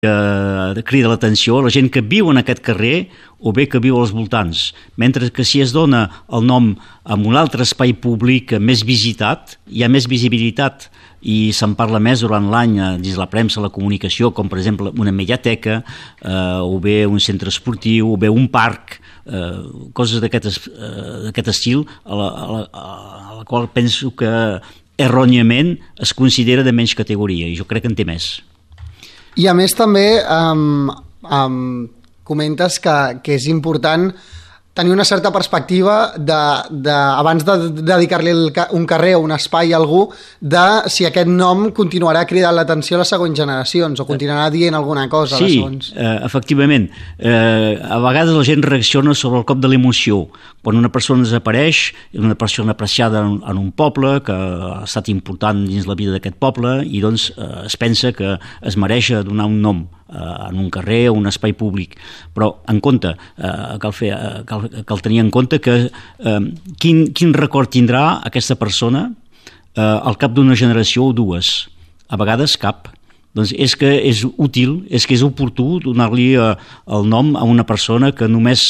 crida l'atenció a la gent que viu en aquest carrer o bé que viu als voltants, mentre que si es dona el nom a un altre espai públic més visitat, hi ha més visibilitat i se'n parla més durant l'any dins la premsa, la comunicació, com per exemple una mediateca o bé un centre esportiu o bé un parc, coses d'aquest estil a la qual penso que erròniament es considera de menys categoria i jo crec que en té més. I a més també comentes que és important tenir una certa perspectiva abans de dedicar-li un carrer o un espai a algú, de si aquest nom continuarà cridant l'atenció a les següents generacions o continuarà dient alguna cosa a les següents. Sí, efectivament. A vegades la gent reacciona sobre el cop de l'emoció. Quan una persona desapareix, una persona apreciada en un poble, que ha estat important dins la vida d'aquest poble, i doncs es pensa que es mereix donar un nom en un carrer o un espai públic. Però en compte, cal tenir en compte que quin record tindrà aquesta persona al cap d'una generació o dues. A vegades cap. Doncs és que és útil, és que és oportú donar-li el nom a una persona que només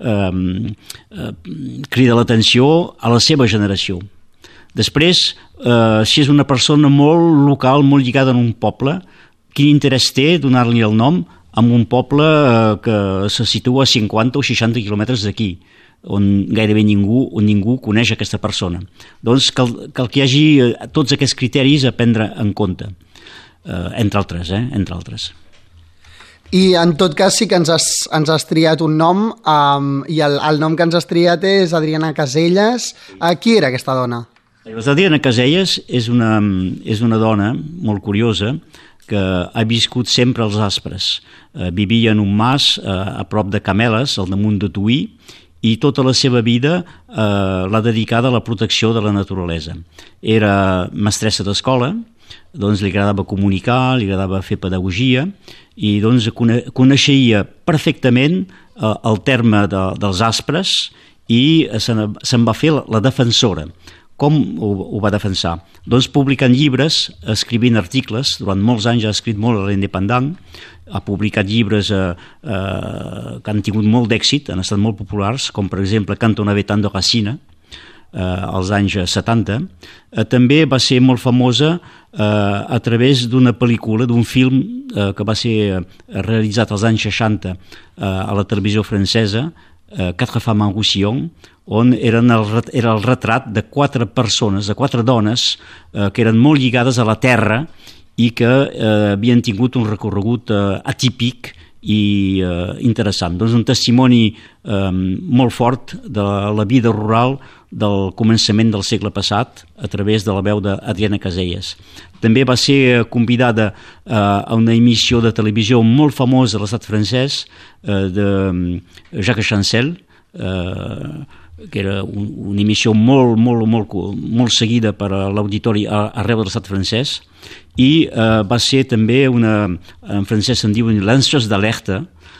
crida l'atenció a la seva generació. Després, si és una persona molt local, molt lligada en un poble, quin interès té donar-li el nom a un poble que se situa a 50 o 60 quilòmetres d'aquí, on gairebé ningú coneix aquesta persona. Doncs cal que hi hagi tots aquests criteris a prendre en compte, entre altres. I en tot cas sí que ens has triat un nom, i el nom que ens has triat és Adriana Caselles. Qui era aquesta dona? Adriana Caselles és una dona molt curiosa que ha viscut sempre als Aspres. Vivia en un mas a prop de Cameles, al damunt de Tuí, i tota la seva vida l'ha dedicada a la protecció de la naturalesa. Era mestressa d'escola, doncs li agradava comunicar, li agradava fer pedagogia, i doncs coneixia perfectament el terme dels Aspres i se'n va fer la defensora. Com ho va defensar? Doncs publicant llibres, escrivint articles, durant molts anys ha escrit molt a l'Independent, ha publicat llibres que han tingut molt d'èxit, han estat molt populars, com per exemple Quand on avait tant de racines, als anys 70. També va ser molt famosa a través d'una pel·lícula, d'un film que va ser realitzat als anys 60 a la televisió francesa, Quatre femmes en Roussillon, on era el retrat de 4 persones, de 4 dones que eren molt lligades a la terra i que havien tingut un recorregut atípic i interessant. Doncs un testimoni molt fort de la vida rural del començament del segle passat a través de la veu d'Adriana Caselles. També va ser convidada a una emissió de televisió molt famosa a l'estat francès de Jacques Chancel, que era una emissió molt seguida per l'auditori arreu de l'estat francès, i va ser també en francès se'n diu lanceuse d'alerte,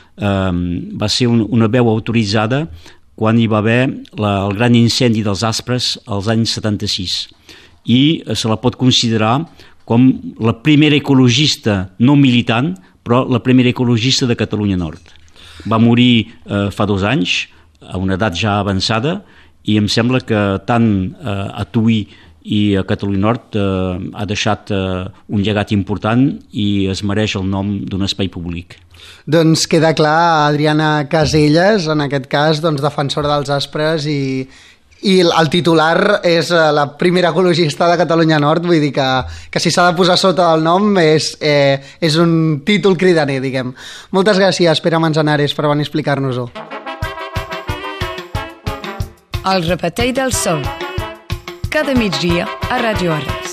va ser una veu autoritzada quan hi va haver el gran incendi dels Aspres als anys 76, i se la pot considerar com la primera ecologista no militant, però la primera ecologista de Catalunya Nord. Va morir fa 2 anys, a una edat ja avançada, i em sembla que tant a Tuí i a Catalunya Nord ha deixat un llegat important i es mereix el nom d'un espai públic. Doncs queda clar, Adriana Caselles, en aquest cas, defensora dels Aspres, i el titular és la primera ecologista de Catalunya Nord, vull dir que si s'ha de posar sota el nom és un títol cridaner, diguem. Moltes gràcies, Pere Manzanares, per venir a explicar-nos-ho. El repetell del sol, cada migdia a Ràdio Arrels.